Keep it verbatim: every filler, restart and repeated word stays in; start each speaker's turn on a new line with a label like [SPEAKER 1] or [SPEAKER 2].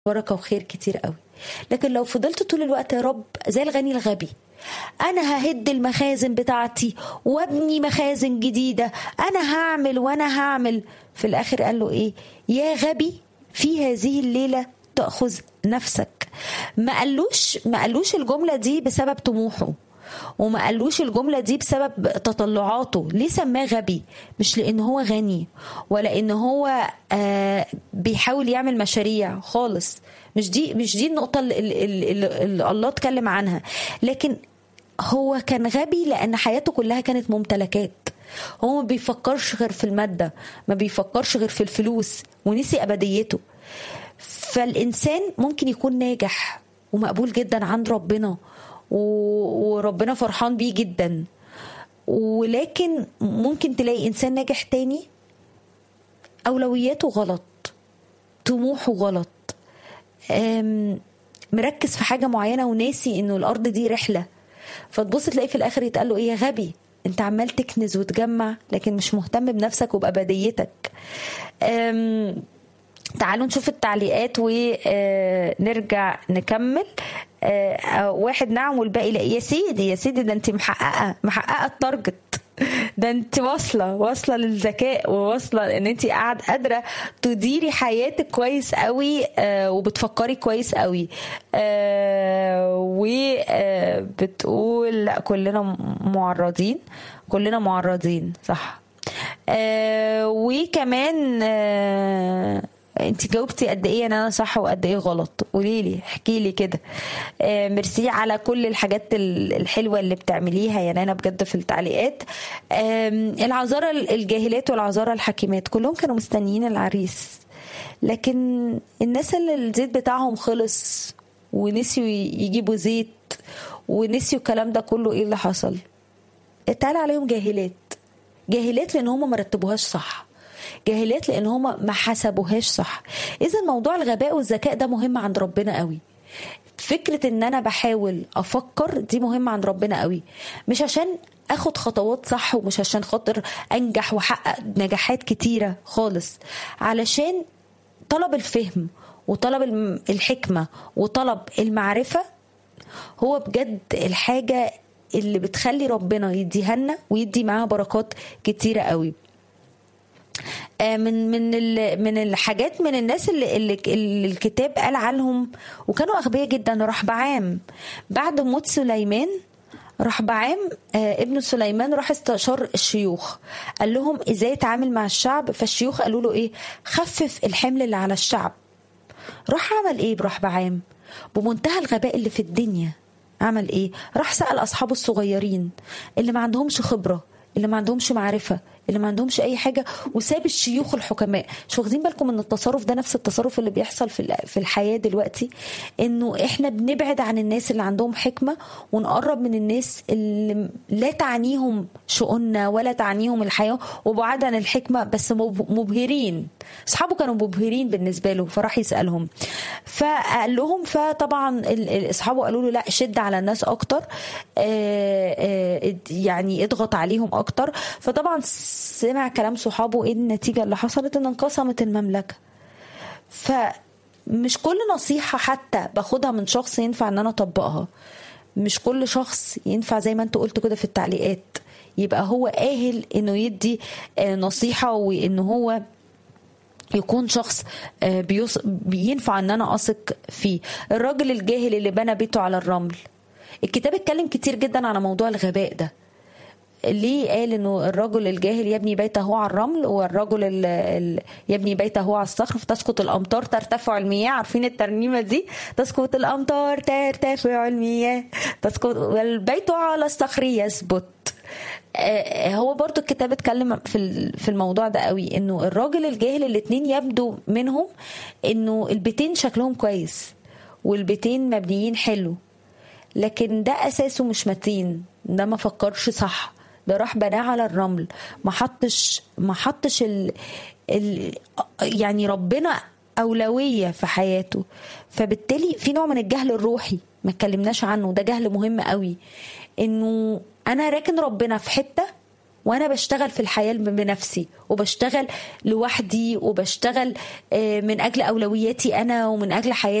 [SPEAKER 1] بركة وخير كتير قوي. لكن لو فضلت طول الوقت يا رب زي الغني الغبي، انا ههد المخازن بتاعتي وابني مخازن جديدة، انا هعمل وانا هعمل، في الاخر قال له ايه؟ يا غبي في هذه الليلة تأخذ نفسك. ما قالوش ما قالوش الجملة دي بسبب طموحه، وما قالوش الجملة دي بسبب تطلعاته. ليه سماه غبي؟ مش لأن هو غني ولا إن هو آه بيحاول يعمل مشاريع خالص، مش دي مش دي النقطة اللي, اللي, اللي الله اتكلم عنها. لكن هو كان غبي لأن حياته كلها كانت ممتلكات. هو ما بيفكرش غير في المادة، ما بيفكرش غير في الفلوس، ونسي أبديته. فالإنسان ممكن يكون ناجح ومقبول جدا عند ربنا، وربنا فرحان بيه جدا، ولكن ممكن تلاقي إنسان ناجح تاني أولوياته غلط، طموحه غلط، مركز في حاجة معينة وناسي إنه الأرض دي رحلة. فتبص تلاقي في الآخر يتقال له إيه؟ يا غبي، أنت عمال تكنز وتجمع لكن مش مهتم بنفسك وبأبديتك. تعالوا نشوف التعليقات ونرجع نكمل. واحد نعم والباقي لا. يا سيدي يا سيدي، ده انت محققه محققه التارجت، ده انت واصله واصله للذكاء، وواصله ان انت قاعد قادره تديري حياتك كويس قوي، وبتفكري كويس قوي. وبتقول لا كلنا معرضين، كلنا معرضين صح. وكمان انت جاوبتي قد ايه انا صح وقد ايه غلط؟ قولي لي، احكي لي كده. آه ميرسي على كل الحاجات الحلوه اللي بتعمليها يا نانا بجد في التعليقات. آه العذارى الجاهلات والعذارى الحكيمات كلهم كانوا مستنيين العريس، لكن الناس اللي الزيت بتاعهم خلص ونسيوا يجيبوا زيت ونسيوا الكلام ده كله، ايه اللي حصل؟ اتقال عليهم جاهلات. جاهلات لان هم ما رتبوهاش صح، جاهلات لان هما ما حسبوهاش صح. اذا موضوع الغباء والذكاء ده مهم عند ربنا قوي. فكرة ان انا بحاول افكر دي مهمة عند ربنا قوي، مش عشان اخد خطوات صح ومش عشان خاطر انجح واحقق نجاحات كتيرة خالص، علشان طلب الفهم وطلب الحكمة وطلب المعرفة هو بجد الحاجة اللي بتخلي ربنا يديها لنا ويدي معاها بركات كتيرة قوي. من من من الحاجات من الناس اللي, اللي, اللي الكتاب قال عنهم وكانوا أغبياء جدا، رحبعام. بعد موت سليمان، رحبعام ابن سليمان راح استشار الشيوخ، قال لهم ازاي يتعامل مع الشعب. فالشيوخ قالوا له ايه؟ خفف الحمل اللي على الشعب. راح عمل ايه برحبعام؟ بمنتهى الغباء اللي في الدنيا عمل ايه؟ راح سأل أصحابه الصغيرين اللي ما عندهمش خبرة، اللي ما عندهمش معرفة، اللي ما عندهمش اي حاجه، وساب الشيوخ الحكماء. مش واخدين بالكم ان التصرف ده نفس التصرف اللي بيحصل في في الحياه دلوقتي؟ انه احنا بنبعد عن الناس اللي عندهم حكمه ونقرب من الناس اللي لا تعنيهم شؤوننا ولا تعنيهم الحياه، وبعاد عن الحكمه بس مبهرين. اصحابه كانوا مبهرين بالنسبه له، فراح يسالهم فقال لهم، فطبعا اصحابه قالوا له لا شد على الناس اكتر، يعني اضغط عليهم اكتر. فطبعا سمع كلام صحابه. ايه النتيجة اللي حصلت؟ ان انقسمت المملكة. فمش كل نصيحة حتى باخدها من شخص ينفع ان انا اطبقها، مش كل شخص ينفع زي ما انت قلت كده في التعليقات يبقى هو آهل انه يدي نصيحة، وانه هو يكون شخص بينفع ان انا اثق فيه. الراجل الجاهل اللي بنى بيته على الرمل، الكتاب اتكلم كتير جدا على موضوع الغباء ده. ليه قال انه الرجل الجاهل يبني بيته على الرمل، والرجل ال ال يبني بيته على الصخر فتسقط الامطار ترتفع المياه؟ عارفين الترنيمه دي؟ تسقط الامطار ترتفع المياه، تسقط والبيت على الصخر يثبت. آه هو برضو الكتاب اتكلم في في الموضوع ده قوي، انه الراجل الجاهل الاتنين يبدو منهم انه البيتين شكلهم كويس والبيتين مبنيين حلو، لكن ده اساسه مش متين، ده ما فكرش صح، ده راح بناه على الرمل، ما حطش ما حطش ال... ال... يعني ربنا أولوية في حياته. فبالتالي في نوع من الجهل الروحي ما اتكلمناش عنه، ده جهل مهم قوي، انه انا راكن ربنا في حتة وانا بشتغل في الحياة بنفسي وبشتغل لوحدي وبشتغل من اجل اولوياتي انا ومن اجل حياتي